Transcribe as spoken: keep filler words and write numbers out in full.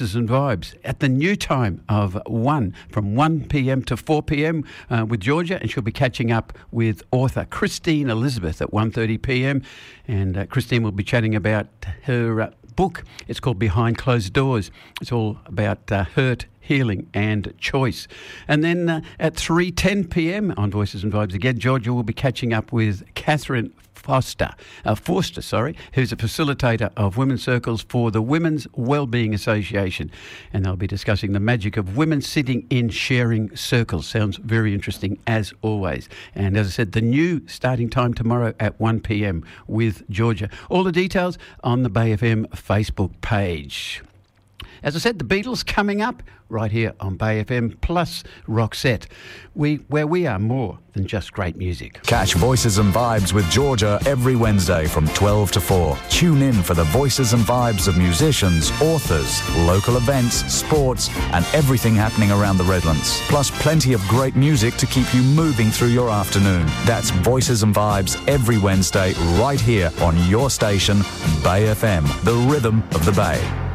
and Vibes at the new time of one, from one p.m. to four p.m. Uh, with Georgia, and she'll be catching up with author Christine Elizabeth at one thirty p.m. And uh, Christine will be chatting about her uh, book. It's called Behind Closed Doors. It's all about uh, hurt, healing and choice. And then uh, at three ten p.m. on Voices and Vibes again, Georgia will be catching up with Catherine Foster, uh, Forster, sorry, who's a facilitator of women's circles for the Women's Wellbeing Association. And they'll be discussing the magic of women sitting in sharing circles. Sounds very interesting, as always. And as I said, the new starting time tomorrow at one p.m. with Georgia. All the details on the Bay F M Facebook page. As I said, the Beatles coming up right here on Bay F M, plus Roxette, we, where we are more than just great music. Catch Voices and Vibes with Georgia every Wednesday from twelve to four. Tune in for the voices and vibes of musicians, authors, local events, sports, and everything happening around the Redlands. Plus plenty of great music to keep you moving through your afternoon. That's Voices and Vibes every Wednesday right here on your station, Bay F M, the rhythm of the Bay.